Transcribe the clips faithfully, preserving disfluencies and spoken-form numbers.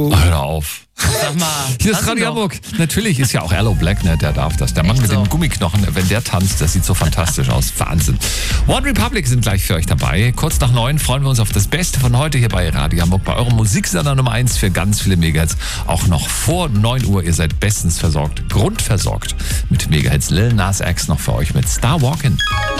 Hör auf. Sag mal. Hier ist Radio Hamburg. Natürlich ist ja auch Erlo Black, ne? Der darf das. Der Mann Echt mit so? den Gummiknochen, wenn der tanzt, das sieht so fantastisch aus. Wahnsinn. One Republic sind gleich für euch dabei. Kurz nach neun freuen wir uns auf das Beste von heute hier bei Radio Hamburg, bei eurem Musiksender Nummer eins für ganz viele Megahertz. Auch noch vor neun Uhr. Ihr seid bestens versorgt, grundversorgt mit Megahertz. Lil Nas X noch für euch mit Star Walkin'.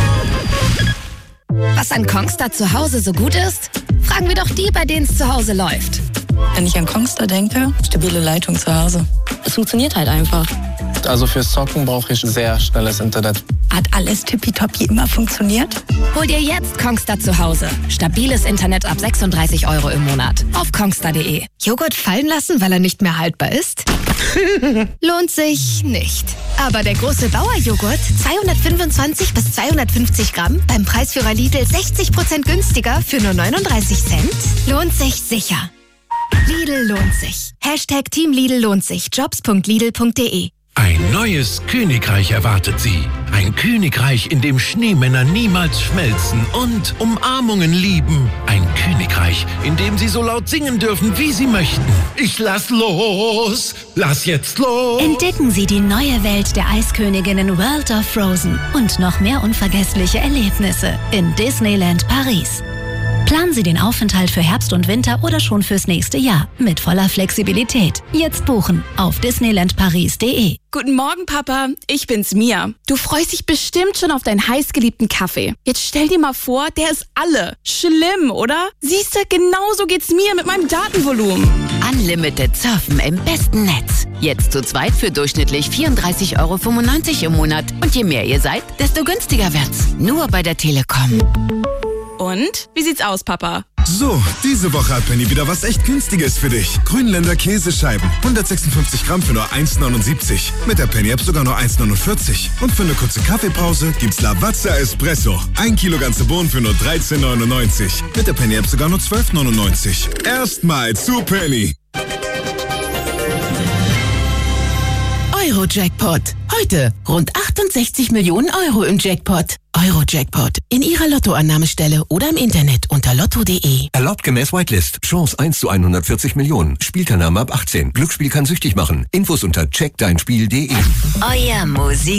Was an Kongstar zu Hause so gut ist? Fragen wir doch die, bei denen es zu Hause läuft. Wenn ich an Kongstar denke, stabile Leitung zu Hause. Es funktioniert halt einfach. Also fürs Zocken brauche ich sehr schnelles Internet. Hat alles tippitoppi immer funktioniert? Hol dir jetzt Kongstar zu Hause. Stabiles Internet ab sechsunddreißig Euro im Monat. Auf kongstar punkt de. Joghurt fallen lassen, weil er nicht mehr haltbar ist? Lohnt sich nicht. Aber der große Bauerjoghurt, zweihundertfünfundzwanzig bis zweihundertfünfzig Gramm, beim Preisführer Lidl sechzig Prozent günstiger für nur neununddreißig Cent, lohnt sich sicher. Lidl lohnt sich. Hashtag Team Lidl lohnt sich. jobs punkt lidl punkt de. Ein neues Königreich erwartet Sie. Ein Königreich, in dem Schneemänner niemals schmelzen und Umarmungen lieben. Ein Königreich, in dem Sie so laut singen dürfen, wie Sie möchten. Ich lass los, lass jetzt los. Entdecken Sie die neue Welt der Eisköniginnen World of Frozen und noch mehr unvergessliche Erlebnisse in Disneyland Paris. Planen Sie den Aufenthalt für Herbst und Winter oder schon fürs nächste Jahr mit voller Flexibilität. Jetzt buchen auf disneyland paris punkt de. Guten Morgen, Papa. Ich bin's, Mia. Du freust dich bestimmt schon auf deinen heißgeliebten Kaffee. Jetzt stell dir mal vor, der ist alle. Schlimm, oder? Siehste, genauso geht's mir mit meinem Datenvolumen. Unlimited Surfen im besten Netz. Jetzt zu zweit für durchschnittlich vierunddreißig Euro fünfundneunzig im Monat. Und je mehr ihr seid, desto günstiger wird's. Nur bei der Telekom. Und? Wie sieht's aus, Papa? So, diese Woche hat Penny wieder was echt Günstiges für dich. Grünländer Käsescheiben. hundertsechsundfünfzig Gramm für nur eins neunundsiebzig. Mit der Penny-App sogar nur eins neunundvierzig. Und für eine kurze Kaffeepause gibt's Lavazza Espresso. Ein Kilo ganze Bohnen für nur dreizehn neunundneunzig. Mit der Penny-App sogar nur zwölf neunundneunzig. Erstmal zu Penny. Euro-Jackpot. Heute rund achtundsechzig Millionen Euro im Jackpot. Euro-Jackpot. In Ihrer Lottoannahmestelle oder im Internet unter lotto punkt de. Erlaubt gemäß Whitelist. Chance eins zu hundertvierzig Millionen. Spielteilnahme ab achtzehn. Glücksspiel kann süchtig machen. Infos unter check dein spiel punkt de. Euer Musik